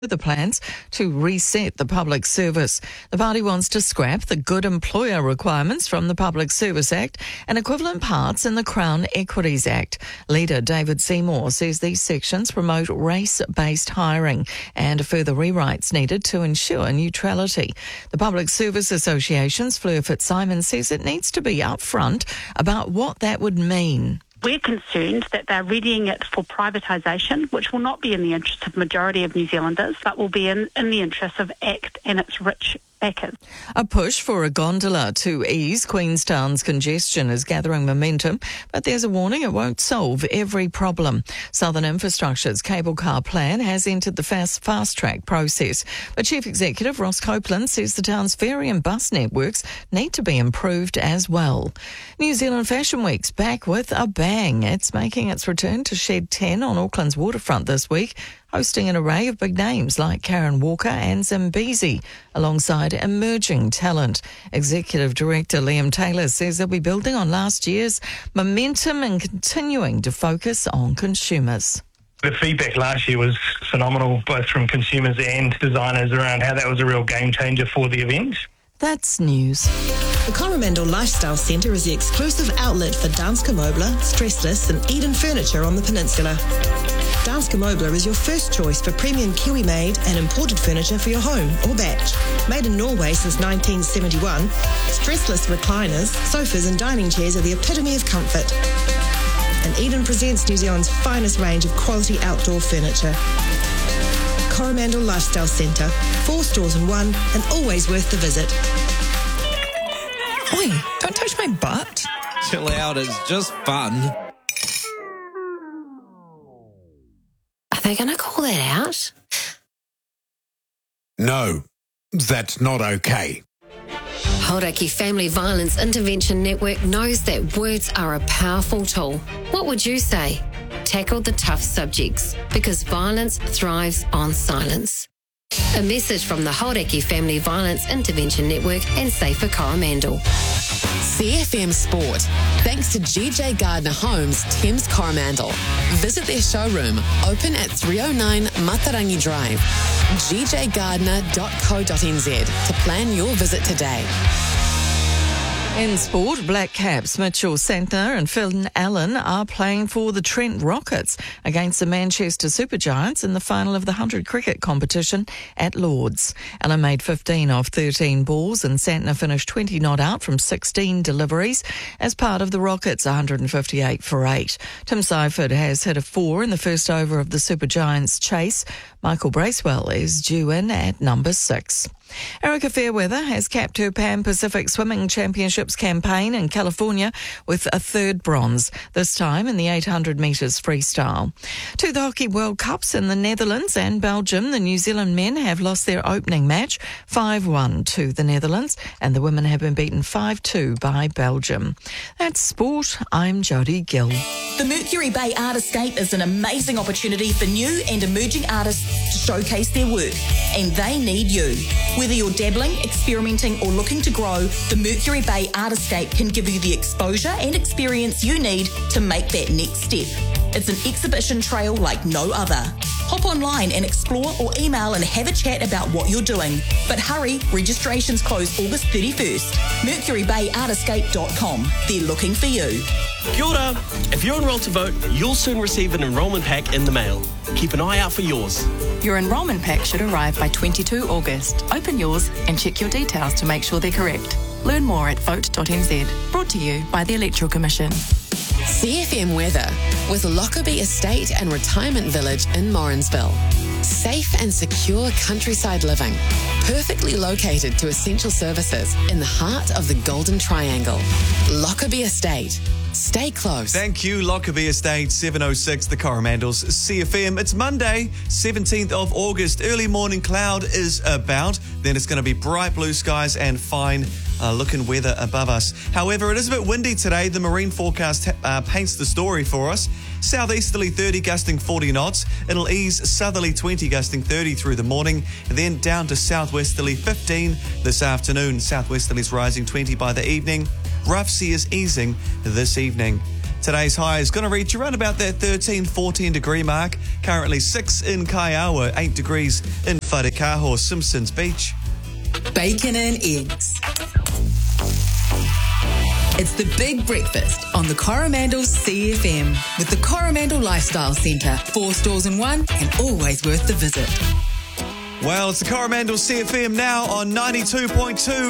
the plans to reset the public service. The party wants to scrap the good employer requirements from the Public Service Act and equivalent parts in the Crown Equities Act. Leader David Seymour says these sections promote race-based hiring and further rewrites needed to ensure neutrality. The Public Service Association's Fleur Fitzsimons says it needs to be upfront about what that would mean. We're concerned that they're readying it for privatisation, which will not be in the interest of the majority of New Zealanders, but will be in the interest of ACT and its rich backers. A push for a gondola to ease Queenstown's congestion is gathering momentum, but there's a warning it won't solve every problem. Southern Infrastructure's cable car plan has entered the fast-track process, but Chief Executive Ross Copeland says the town's ferry and bus networks need to be improved as well. New Zealand Fashion Week's back with a bang. It's making its return to Shed 10 on Auckland's waterfront this week, hosting an array of big names like Karen Walker and Zambezi, alongside emerging talent. Executive Director Liam Taylor says they'll be building on last year's momentum and continuing to focus on consumers. The feedback last year was phenomenal, both from consumers and designers, around how that was a real game changer for the event. That's news. The Coromandel Lifestyle Centre is the exclusive outlet for Danske Møbler, Stressless and Eden Furniture on the peninsula. Danske Møbler is your first choice for premium Kiwi-made and imported furniture for your home or batch. Made in Norway since 1971, stressless recliners, sofas and dining chairs are the epitome of comfort. And Eden presents New Zealand's finest range of quality outdoor furniture. Coromandel Lifestyle Centre, 4 stores in one, and always worth the visit. Oi, don't touch my butt. Chill out, it's just fun. Are they going to call that out? No, that's not okay. Hauraki Family Violence Intervention Network knows that words are a powerful tool. What would you say? Tackle the tough subjects, because violence thrives on silence. A message from the Hauraki Family Violence Intervention Network and Safer Coromandel. CFM Sport, thanks to GJ Gardner Homes, Thames Coromandel. Visit their showroom, open at 309 Matarangi Drive. gjgardner.co.nz to plan your visit today. In sport, Black Caps Mitchell Santner and Phil Allen are playing for the Trent Rockets against the Manchester Supergiants in the final of the 100 cricket competition at Lords. Allen made 15 off 13 balls and Santner finished 20 not out from 16 deliveries as part of the Rockets' 158 for 8. Tim Seifert has hit a 4 in the first over of the Supergiants' chase. Michael Bracewell is due in at number 6. Erica Fairweather has capped her Pan Pacific Swimming Championships campaign in California with a third bronze, this time in the 800 metres freestyle. To the Hockey World Cups in the Netherlands and Belgium, the New Zealand men have lost their opening match 5-1 to the Netherlands, and the women have been beaten 5-2 by Belgium. That's sport. I'm Jodie Gill. The Mercury Bay Art Escape is an amazing opportunity for new and emerging artists to showcase their work, and they need you. Whether you're dabbling, experimenting or looking to grow, the Mercury Bay Art Escape can give you the exposure and experience you need to make that next step. It's an exhibition trail like no other. Hop online and explore, or email and have a chat about what you're doing. But hurry, registrations close August 31st. MercuryBayArtEscape.com. They're looking for you. Kia ora. If you're enrolled to vote, you'll soon receive an enrolment pack in the mail. Keep an eye out for yours. Your enrolment pack should arrive by 22 August. Open yours and check your details to make sure they're correct. Learn more at vote.nz. Brought to you by the Electoral Commission. CFM weather with Lockerbie Estate and Retirement Village in Morrinsville. Safe and secure countryside living, perfectly located to essential services in the heart of the Golden Triangle. Lockerbie Estate. Stay close. Thank you, Lockerbie Estate, 7:06, the Coromandels CFM. It's Monday, 17th of August. Early morning cloud is about. Then it's going to be bright blue skies and fine looking weather above us. However, it is a bit windy today. The marine forecast paints the story for us. Southeasterly 30 gusting 40 knots. It'll ease southerly 20 gusting 30 through the morning, and then down to southwesterly 15 this afternoon. Southwesterlies rising 20 by the evening. Rough sea is easing this evening. Today's high is going to reach around about that 13, 14 degree mark. Currently 6 in Kaiawa, 8 degrees in Wharekaho, Simpsons Beach. Bacon and eggs. It's the big breakfast on the Coromandel CFM with the Coromandel Lifestyle Centre. 4 stores in one and always worth the visit. Well, it's the Coromandel CFM now on 92.2